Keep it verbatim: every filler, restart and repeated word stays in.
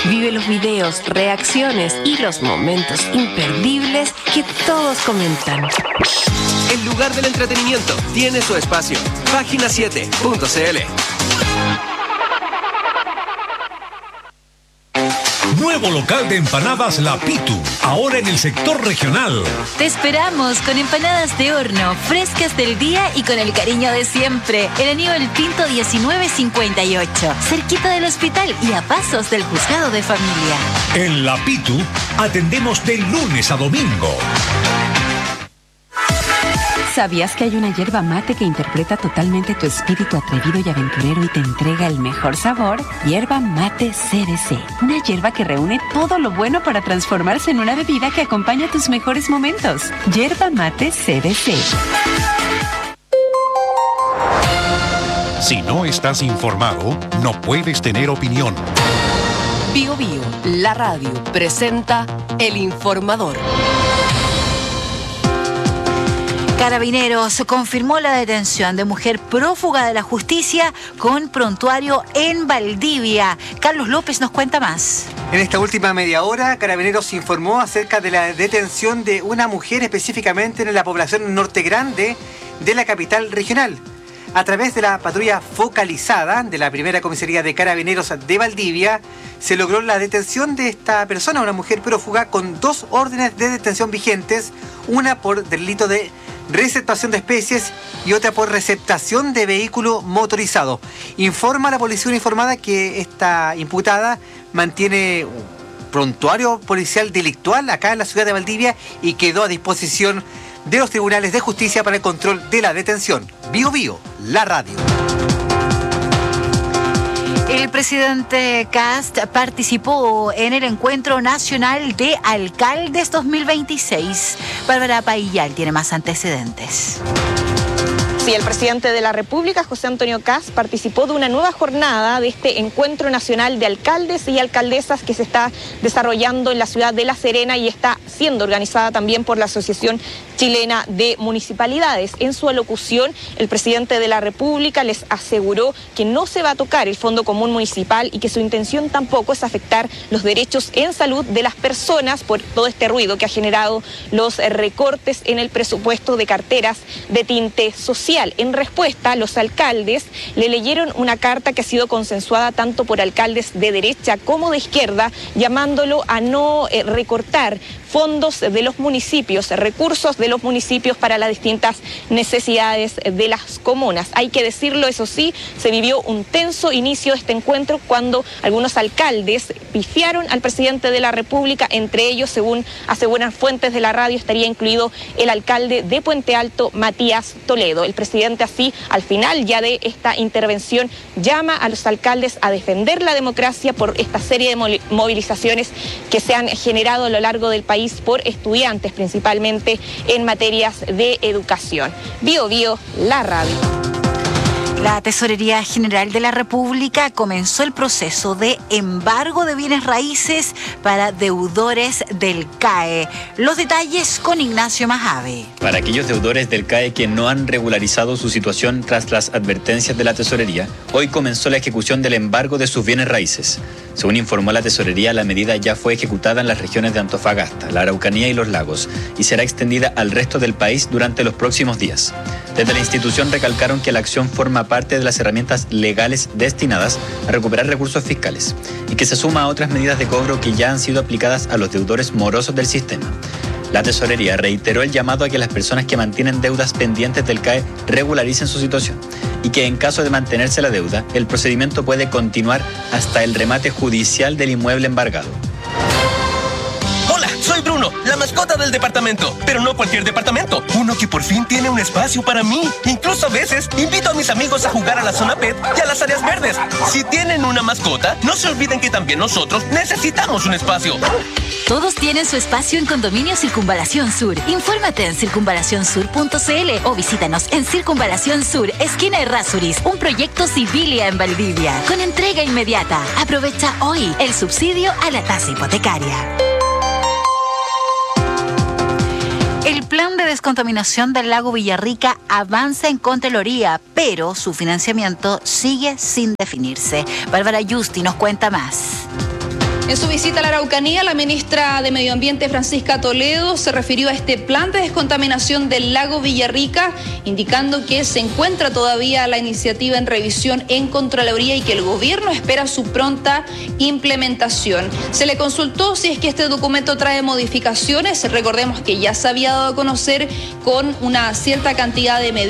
Vive los videos, reacciones y los momentos imperdibles que todos comentan. El lugar del entretenimiento tiene su espacio. Página siete punto c l. Nuevo local de empanadas La Pitu, ahora en el sector regional. Te esperamos con empanadas de horno, frescas del día y con el cariño de siempre. En Aníbal Pinto diecinueve cincuenta y ocho, cerquita del hospital y a pasos del juzgado de familia. En La Pitu atendemos de lunes a domingo. ¿Sabías que hay una yerba mate que interpreta totalmente tu espíritu atrevido y aventurero y te entrega el mejor sabor? Yerba Mate C D C. Una yerba que reúne todo lo bueno para transformarse en una bebida que acompaña tus mejores momentos. Yerba Mate C D C. Si no estás informado, no puedes tener opinión. Bio Bio, la radio, presenta El Informador. Carabineros confirmó la detención de mujer prófuga de la justicia con prontuario en Valdivia. Carlos López nos cuenta más. En esta última media hora, Carabineros informó acerca de la detención de una mujer específicamente en la población Norte Grande de la capital regional. A través de la patrulla focalizada de la primera comisaría de Carabineros de Valdivia, se logró la detención de esta persona, una mujer prófuga, con dos órdenes de detención vigentes, una por delito de receptación de especies y otra por receptación de vehículo motorizado. Informa la policía uniformada que esta imputada mantiene un prontuario policial delictual acá en la ciudad de Valdivia y quedó a disposición de los tribunales de justicia para el control de la detención. Bio Bio, la radio. El presidente Kast participó en el Encuentro Nacional de Alcaldes dos mil veintiséis. Bárbara Paillal tiene más antecedentes. Sí, el presidente de la República, José Antonio Kast, participó de una nueva jornada de este Encuentro Nacional de Alcaldes y Alcaldesas que se está desarrollando en la ciudad de La Serena y está siendo organizada también por la Asociación Chilena de Municipalidades. En su alocución, el presidente de la República les aseguró que no se va a tocar el Fondo Común Municipal y que su intención tampoco es afectar los derechos en salud de las personas por todo este ruido que ha generado los recortes en el presupuesto de carteras de tinte social. En respuesta, los alcaldes le leyeron una carta que ha sido consensuada tanto por alcaldes de derecha como de izquierda, llamándolo a no eh, recortar fondos de los municipios, recursos de los municipios para las distintas necesidades de las comunas. Hay que decirlo, eso sí, se vivió un tenso inicio de este encuentro cuando algunos alcaldes pifiaron al presidente de la República, entre ellos, según aseguran fuentes de la radio, estaría incluido el alcalde de Puente Alto, Matías Toledo. El presidente así, al final ya de esta intervención, llama a los alcaldes a defender la democracia por esta serie de movilizaciones que se han generado a lo largo del país por estudiantes, principalmente en materias de educación. Bio Bio, la radio. La Tesorería General de la República comenzó el proceso de embargo de bienes raíces para deudores del C A E. Los detalles con Ignacio Majave. Para aquellos deudores del C A E que no han regularizado su situación tras las advertencias de la Tesorería, hoy comenzó la ejecución del embargo de sus bienes raíces. Según informó la Tesorería, la medida ya fue ejecutada en las regiones de Antofagasta, la Araucanía y los Lagos y será extendida al resto del país durante los próximos días. Desde la institución recalcaron que la acción forma parte de las herramientas legales destinadas a recuperar recursos fiscales y que se suma a otras medidas de cobro que ya han sido aplicadas a los deudores morosos del sistema. La Tesorería reiteró el llamado a que las personas que mantienen deudas pendientes del C A E regularicen su situación y que en caso de mantenerse la deuda, el procedimiento puede continuar hasta el remate judicial del inmueble embargado. Hola, soy Bruno, la mascota del departamento, pero no cualquier departamento, uno que por fin tiene un espacio para mí. Incluso a veces invito a mis amigos a jugar a la zona pet y a las áreas verdes. Si tienen una mascota, no se olviden que también nosotros necesitamos un espacio. Todos tienen su espacio en Condominio Circunvalación Sur. Infórmate en circunvalación sur punto c l o visítanos en Circunvalación Sur, esquina Errázuriz, un proyecto Civilia en Valdivia, con entrega inmediata. Aprovecha hoy el subsidio a la tasa hipotecaria. El plan de descontaminación del lago Villarrica avanza en Contraloría, pero su financiamiento sigue sin definirse. Bárbara Yusti nos cuenta más. En su visita a la Araucanía, la ministra de Medio Ambiente, Francisca Toledo, se refirió a este plan de descontaminación del lago Villarrica, indicando que se encuentra todavía la iniciativa en revisión en Contraloría y que el gobierno espera su pronta implementación. Se le consultó si es que este documento trae modificaciones. Recordemos que ya se había dado a conocer con una cierta cantidad de medidas